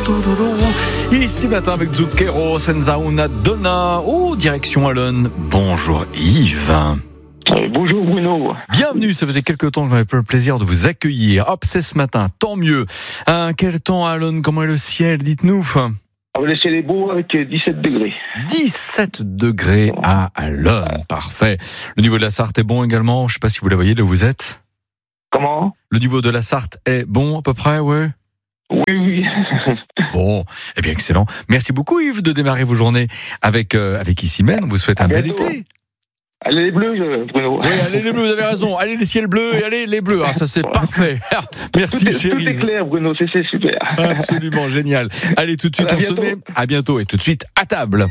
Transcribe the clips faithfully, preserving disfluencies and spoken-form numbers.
Ici matin avec Zucchero, Senza una donna. Oh, direction Alonne. Bonjour Yves. Euh, bonjour Bruno. Bienvenue, ça faisait quelques temps que j'avais pas le plaisir de vous accueillir. Hop, c'est ce matin, tant mieux. Euh, quel temps à Alonne, comment est le ciel, dites-nous. Alors, le ciel est beau avec dix-sept degrés. dix-sept degrés à Alonne, parfait. Le niveau de la Sarthe est bon également, je sais pas si vous la voyez là où vous êtes. Comment ? Le niveau de la Sarthe est bon à peu près, ouais. Oui, oui. Bon, eh bien excellent. Merci beaucoup Yves de démarrer vos journées avec, euh, avec Issy-Mène. On vous souhaite un bel été. Allez les bleus, Bruno. Oui, allez les bleus, vous avez raison. Allez les ciels bleus et allez les bleus. Ah, ça c'est parfait. Merci tout est, chérie. Tout est clair Bruno, c'est, c'est super. Absolument génial. Allez tout de suite on sonne. À bientôt et tout de suite à table.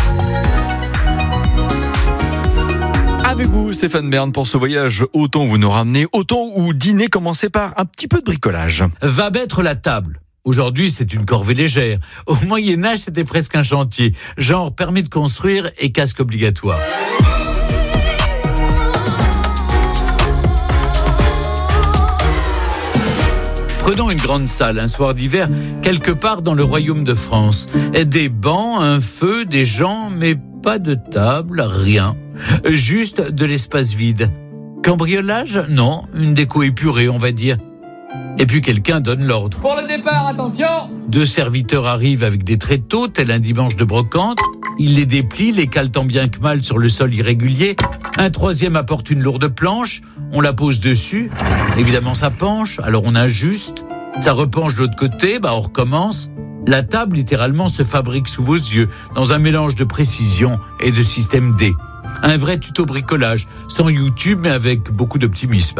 Avec vous, Stéphane Bern, pour ce voyage, autant vous nous ramenez, autant où dîner commencer par un petit peu de bricolage. Va mettre la table. Aujourd'hui, c'est une corvée légère. Au Moyen-Âge, c'était presque un chantier. Genre permis de construire et casque obligatoire. Prenons une grande salle, un soir d'hiver, quelque part dans le royaume de France. Des bancs, un feu, des gens, mais pas de table, rien. Juste de l'espace vide. Cambriolage ? Non, une déco épurée, on va dire. Et puis quelqu'un donne l'ordre. Pour le départ, attention ! Deux serviteurs arrivent avec des tréteaux, tel un dimanche de brocante. Ils les déplient, les calent tant bien que mal sur le sol irrégulier. Un troisième apporte une lourde planche, on la pose dessus. Évidemment, ça penche, alors on ajuste. Ça repenche de l'autre côté, bah on recommence. La table, littéralement, se fabrique sous vos yeux, dans un mélange de précision et de système D. Un vrai tuto bricolage, sans YouTube, mais avec beaucoup d'optimisme.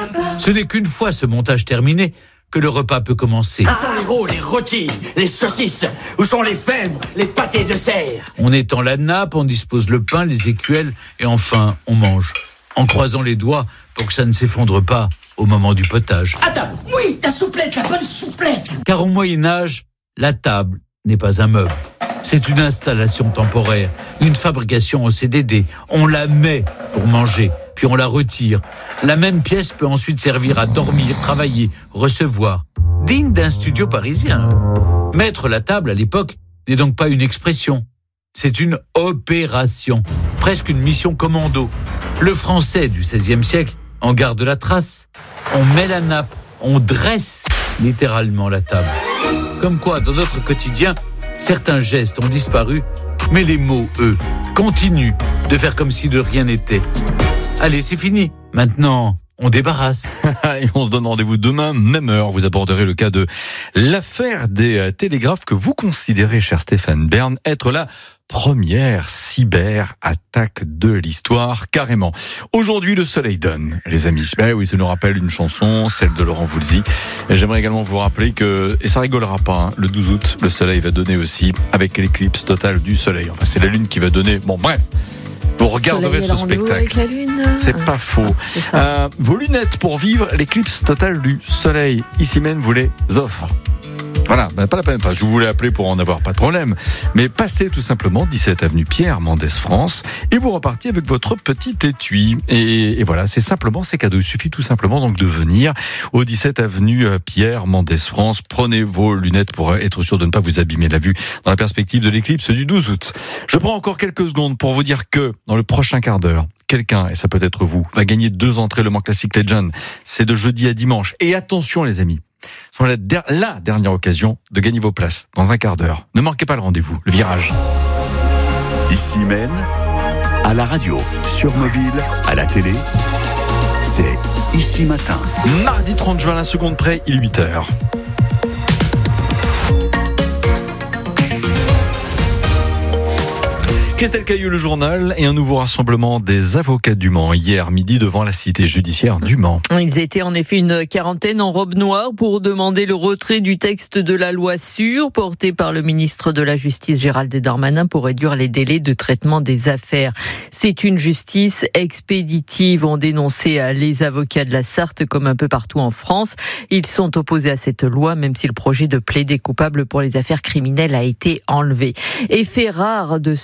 Ce n'est qu'une fois ce montage terminé que le repas peut commencer. Où sont les rôles, les rôtis, les saucisses ? Où sont les fèves, les pâtés de serre ? On étend la nappe, on dispose le pain, les écuelles, et enfin, on mange. En croisant les doigts pour que ça ne s'effondre pas au moment du potage. À table ! Oui, la souplette, la bonne souplette ! Car au Moyen-Âge, la table n'est pas un meuble. C'est une installation temporaire, une fabrication en C D D. On la met pour manger, puis on la retire. La même pièce peut ensuite servir à dormir, travailler, recevoir. Digne d'un studio parisien. Mettre la table à l'époque n'est donc pas une expression. C'est une opération, presque une mission commando. Le français du seizième siècle en garde la trace. On met la nappe, on dresse littéralement la table. Comme quoi, dans notre quotidien, certains gestes ont disparu, mais les mots, eux, continuent de faire comme si de rien n'était. Allez, c'est fini. Maintenant, on débarrasse. Et on se donne rendez-vous demain, même heure. Vous aborderez le cas de l'affaire des télégraphes que vous considérez, cher Stéphane Bern, être la première cyber-attaque de l'histoire, carrément. Aujourd'hui, le soleil donne, les amis. Ben oui, ça nous rappelle une chanson, celle de Laurent Voulzy. Et j'aimerais également vous rappeler que, et ça rigolera pas, hein, le douze août, le soleil va donner aussi, avec l'éclipse totale du soleil. Enfin, c'est la lune qui va donner. Bon, bref. Vous regarderez ce spectacle. Avec la lune. C'est pas faux. C'est ça. Euh, vos lunettes pour vivre l'éclipse totale du soleil. Issy-Mène vous les offre. Voilà, ben pas la peine. Enfin, je voulais appeler pour en avoir pas de problème. Mais passez tout simplement dix-sept avenue Pierre Mendès France et vous repartez avec votre petit étui. Et, et voilà, c'est simplement, c'est cadeau. Il suffit tout simplement donc de venir au dix-sept avenue Pierre Mendès France. Prenez vos lunettes pour être sûr de ne pas vous abîmer la vue dans la perspective de l'éclipse du douze août. Je prends encore quelques secondes pour vous dire que dans le prochain quart d'heure, quelqu'un, et ça peut être vous, va gagner deux entrées Le Mans Classic Legend. C'est de jeudi à dimanche. Et attention les amis, c'est la, der- la dernière occasion de gagner vos places dans un quart d'heure. Ne manquez pas le rendez-vous, le virage. Issy-Mène, à la radio, sur mobile, à la télé, c'est Ici Matin. Mardi trente juin, la seconde près, il est huit heures. Christelle Cailleux, le journal, et un nouveau rassemblement des avocats du Mans hier midi devant la cité judiciaire du Mans. Ils étaient en effet une quarantaine en robe noire pour demander le retrait du texte de la loi sûre porté par le ministre de la Justice Gérald Darmanin pour réduire les délais de traitement des affaires. C'est une justice expéditive, ont dénoncé les avocats de la Sarthe comme un peu partout en France. Ils sont opposés à cette loi même si le projet de plaider coupable pour les affaires criminelles a été enlevé. Effet rare de ce rassemblement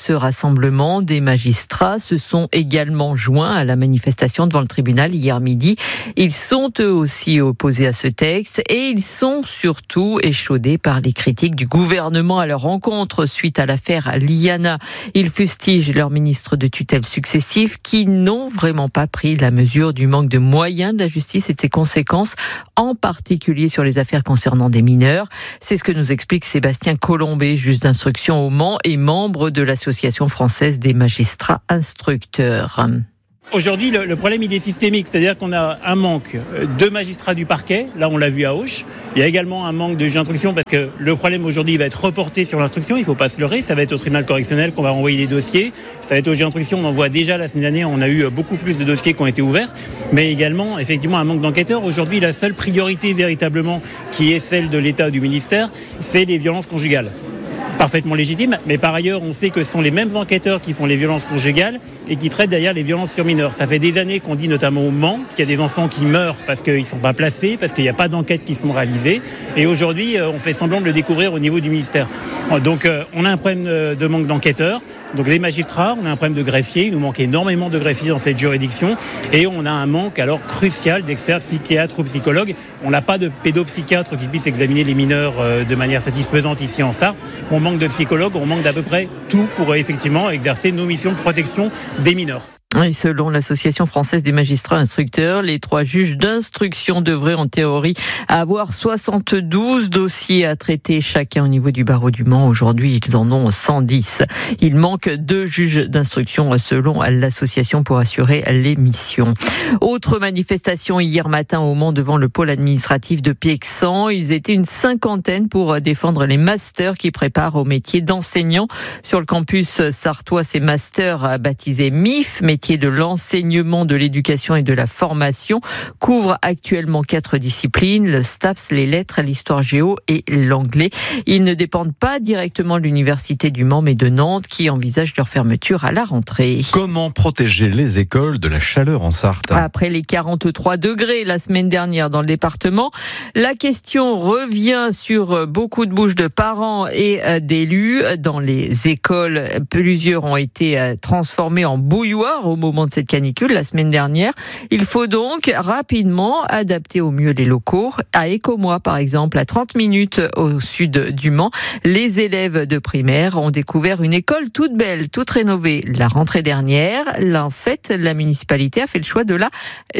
rassemblement. Des magistrats se sont également joints à la manifestation devant le tribunal hier midi. Ils sont eux aussi opposés à ce texte et ils sont surtout échaudés par les critiques du gouvernement à leur rencontre suite à l'affaire Liana. Ils fustigent leurs ministres de tutelle successifs qui n'ont vraiment pas pris la mesure du manque de moyens de la justice et de ses conséquences, en particulier sur les affaires concernant des mineurs. C'est ce que nous explique Sébastien Colombet, juge d'instruction au Mans et membre de l'Association française des magistrats instructeurs. Aujourd'hui, le, le problème, il est systémique, c'est-à-dire qu'on a un manque de magistrats du parquet, là on l'a vu à Auch. Il y a également un manque de juges d'instruction parce que le problème aujourd'hui il va être reporté sur l'instruction, il ne faut pas se leurrer, ça va être au tribunal correctionnel qu'on va renvoyer des dossiers, ça va être aux juges d'instruction, on en voit déjà la semaine dernière, on a eu beaucoup plus de dossiers qui ont été ouverts, mais également effectivement un manque d'enquêteurs. Aujourd'hui, la seule priorité véritablement qui est celle de l'État, du ministère, c'est les violences conjugales. Parfaitement légitime, mais par ailleurs, on sait que ce sont les mêmes enquêteurs qui font les violences conjugales et qui traitent derrière les violences sur mineurs. Ça fait des années qu'on dit, notamment au Mans, qu'il y a des enfants qui meurent parce qu'ils ne sont pas placés, parce qu'il n'y a pas d'enquêtes qui sont réalisées. Et aujourd'hui, on fait semblant de le découvrir au niveau du ministère. Donc, on a un problème de manque d'enquêteurs. Donc les magistrats, on a un problème de greffiers, il nous manque énormément de greffiers dans cette juridiction et on a un manque alors crucial d'experts psychiatres ou psychologues. On n'a pas de pédopsychiatre qui puisse examiner les mineurs de manière satisfaisante ici en Sarthe. On manque de psychologues, on manque d'à peu près tout pour effectivement exercer nos missions de protection des mineurs. Et selon l'Association française des magistrats instructeurs, les trois juges d'instruction devraient en théorie avoir soixante-douze dossiers à traiter chacun au niveau du barreau du Mans. Aujourd'hui, ils en ont cent dix. Il manque deux juges d'instruction selon l'association pour assurer les missions. Autre manifestation hier matin au Mans devant le pôle administratif de Piexan. Ils étaient une cinquantaine pour défendre les masters qui préparent au métier d'enseignant. Sur le campus sartois, ces masters baptisés M I F, métier de l'enseignement, de l'éducation et de la formation, couvre actuellement quatre disciplines, le STAPS, les lettres, l'histoire géo et l'anglais. Ils ne dépendent pas directement de l'université du Mans, mais de Nantes, qui envisage leur fermeture à la rentrée. Comment protéger les écoles de la chaleur en Sarthe ? Après les quarante-trois degrés la semaine dernière dans le département, la question revient sur beaucoup de bouches de parents et d'élus. Dans les écoles, plusieurs ont été transformés en bouilloires au moment de cette canicule la semaine dernière. Il faut donc rapidement adapter au mieux les locaux. À Écomois, par exemple, à trente minutes au sud du Mans, les élèves de primaire ont découvert une école toute belle, toute rénovée la rentrée dernière. En fait, la municipalité a fait le choix de la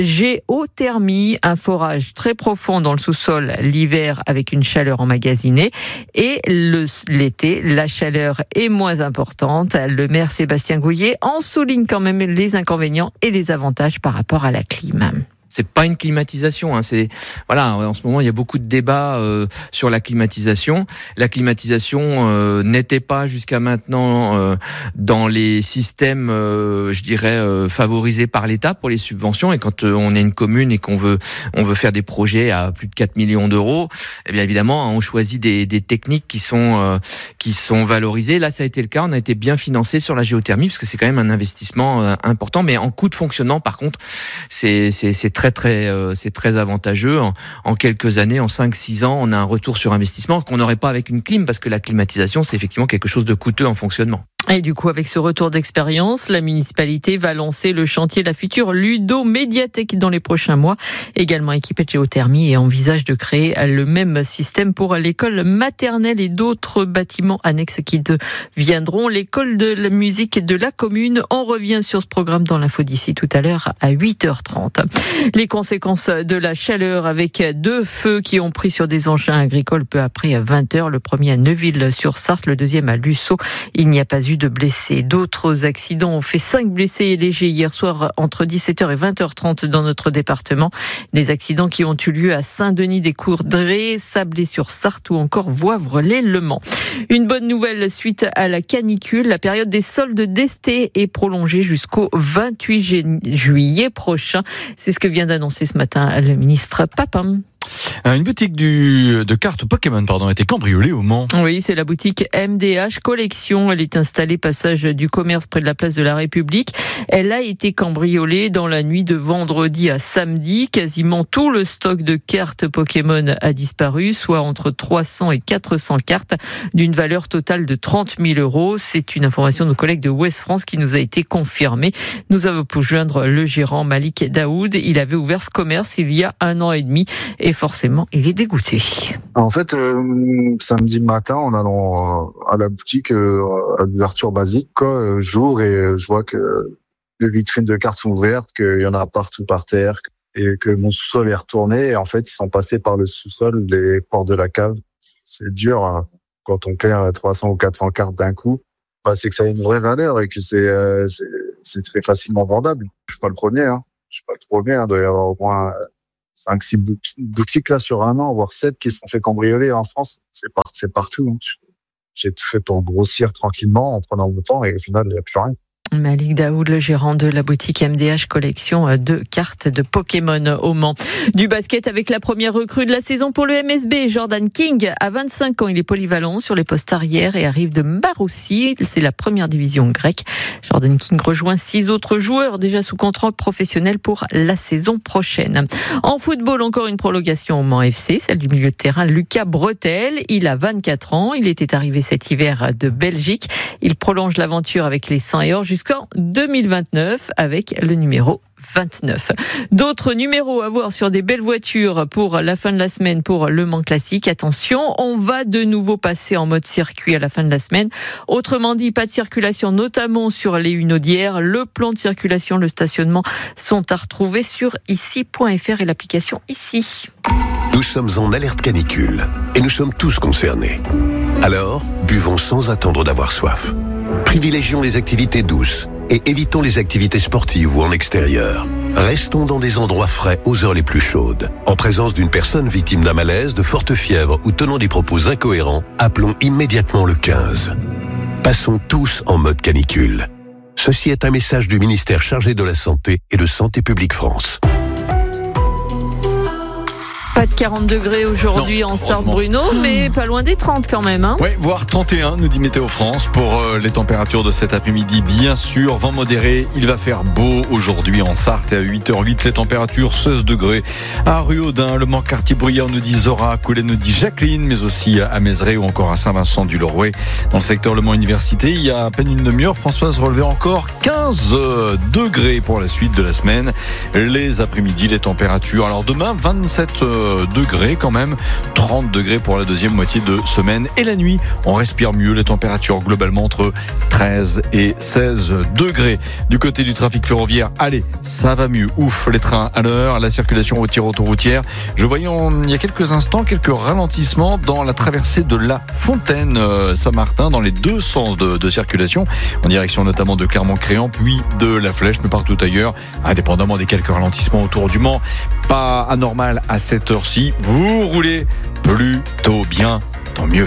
géothermie, un forage très profond dans le sous-sol l'hiver avec une chaleur emmagasinée. Et le, l'été, la chaleur est moins importante. Le maire Sébastien Gouillet en souligne quand même les inconvénients et les avantages par rapport à la clim. C'est pas une climatisation, hein. C'est voilà. En ce moment, il y a beaucoup de débats euh, sur la climatisation. La climatisation euh, n'était pas jusqu'à maintenant euh, dans les systèmes, euh, je dirais, euh, favorisés par l'État pour les subventions. Et quand euh, on est une commune et qu'on veut, on veut faire des projets à plus de quatre millions d'euros, eh bien évidemment, on choisit des, des techniques qui sont euh, qui sont valorisées. Là, ça a été le cas. On a été bien financé sur la géothermie parce que c'est quand même un investissement euh, important. Mais en coût de fonctionnement, par contre, c'est c'est c'est très Très, très, euh, c'est très avantageux. En, en quelques années, en cinq six ans, on a un retour sur investissement qu'on n'aurait pas avec une clim, parce que la climatisation, c'est effectivement quelque chose de coûteux en fonctionnement. Et du coup, avec ce retour d'expérience, la municipalité va lancer le chantier de la future ludo-médiathèque dans les prochains mois, également équipée de géothermie, et envisage de créer le même système pour l'école maternelle et d'autres bâtiments annexes qui deviendront l'école de la musique de la commune. On revient sur ce programme dans l'info d'ici tout à l'heure à huit heures trente. Les conséquences de la chaleur avec deux feux qui ont pris sur des engins agricoles peu après vingt heures. Le premier à Neuville-sur-Sarthe, le deuxième à Lussau. Il n'y a pas eu de blessés. D'autres accidents ont fait cinq blessés légers hier soir entre dix-sept heures et vingt heures trente dans notre département. Des accidents qui ont eu lieu à Saint-Denis-des-Coudrées, Sablé-sur-Sarthe ou encore Voivre-les-Le Mans. Une bonne nouvelle suite à la canicule. La période des soldes d'été est prolongée jusqu'au vingt-huit juillet prochain. C'est ce que vient d'annoncer ce matin le ministre Papin. Une boutique du, de cartes Pokémon pardon, a été cambriolée au Mans. Oui, c'est la boutique M D H Collection. Elle est installée passage du commerce près de la place de la République. Elle a été cambriolée dans la nuit de vendredi à samedi. Quasiment tout le stock de cartes Pokémon a disparu, soit entre trois cents et quatre cents cartes d'une valeur totale de trente mille euros. C'est une information de nos collègues de Ouest France qui nous a été confirmée. Nous avons pu joindre le gérant Malik Daoud. Il avait ouvert ce commerce il y a un an et demi et forcément, il est dégoûté. En fait, euh, samedi matin, en allant euh, à la boutique euh, à l'ouverture basique, quoi, euh, j'ouvre et euh, je vois que les vitrines de cartes sont ouvertes, qu'il y en a partout par terre et que mon sous-sol est retourné. Et en fait, ils sont passés par le sous-sol, les portes de la cave. C'est dur hein, quand on perd trois cents ou quatre cents cartes d'un coup. Bah, c'est que ça a une vraie valeur et que c'est, euh, c'est, c'est très facilement vendable. Je suis pas le premier. Hein. Je suis pas le premier. Hein. Il doit y avoir au moins cinq six boutiques là sur un an, voire sept qui se sont fait cambrioler en France. C'est, par, c'est partout. Hein. J'ai tout fait pour grossir tranquillement en prenant mon temps et au final, il n'y a plus rien. Malik Daoud, le gérant de la boutique M D H Collection de cartes de Pokémon au Mans. Du basket avec la première recrue de la saison pour le M S B, Jordan King. À vingt-cinq ans, il est polyvalent sur les postes arrière et arrive de Maroussi. C'est la première division grecque. Jordan King rejoint six autres joueurs déjà sous contrat professionnel pour la saison prochaine. En football, encore une prolongation au Mans F C, celle du milieu de terrain Lucas Bretel. Il a vingt-quatre ans. Il était arrivé cet hiver de Belgique. Il prolonge l'aventure avec les cent et or jusqu'en deux mille vingt-neuf avec le numéro vingt-neuf. D'autres numéros à voir sur des belles voitures pour la fin de la semaine pour Le Mans Classique. Attention, on va de nouveau passer en mode circuit à la fin de la semaine. Autrement dit, pas de circulation, notamment sur les Hunaudières. Le plan de circulation, le stationnement sont à retrouver sur ici point f r et l'application Ici. Nous sommes en alerte canicule et nous sommes tous concernés. Alors, buvons sans attendre d'avoir soif. Privilégions les activités douces et évitons les activités sportives ou en extérieur. Restons dans des endroits frais aux heures les plus chaudes. En présence d'une personne victime d'un malaise, de forte fièvre ou tenant des propos incohérents, appelons immédiatement le quinze. Passons tous en mode canicule. Ceci est un message du ministère chargé de la Santé et de Santé publique France. Pas de quarante degrés aujourd'hui non, en Sarre-Bruno, mais pas loin des trente quand même. Hein. Oui, voire trente et un, nous dit Météo France, pour euh, les températures de cet après-midi. Bien sûr, vent modéré, il va faire beau aujourd'hui en Sarthe. Et à huit heures huit, les températures seize degrés. À Ruaudin, Le Mans, Quartier-Bruyère, nous dit Zora. À Coulet, nous dit Jacqueline, mais aussi à Mézeray ou encore à Saint-Vincent-du-Lorouet. Dans le secteur Le Mans Université, il y a à peine une demi-heure, Françoise relevait encore quinze degrés pour la suite de la semaine. Les après-midi, les températures. Alors demain, vingt-sept degrés quand même, trente degrés pour la deuxième moitié de semaine. Et la nuit, on respire mieux, les températures globalement entre treize et seize degrés. Du côté du trafic ferroviaire, allez, ça va mieux. Ouf, les trains à l'heure, la circulation routière autoroutière. Je voyais en, il y a quelques instants quelques ralentissements dans la traversée de la Fontaine euh, Saint-Martin dans les deux sens de, de circulation, en direction notamment de Clermont-Créant puis de la Flèche, mais partout ailleurs, indépendamment des quelques ralentissements autour du Mans. Pas anormal à cette heure-ci. Vous roulez plutôt bien, tant mieux.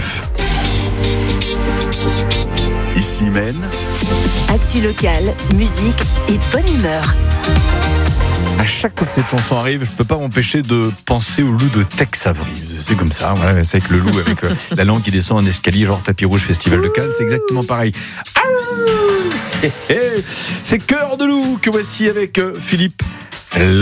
Ici Maine. Actu locale, musique et bonne humeur. À chaque fois que cette chanson arrive, je peux pas m'empêcher de penser au loup de Tex Avery. C'est comme ça, voilà, c'est avec le loup, avec la langue qui descend un escalier, genre tapis rouge, festival de Cannes, c'est exactement pareil. C'est Cœur de loup que voici avec Philippe.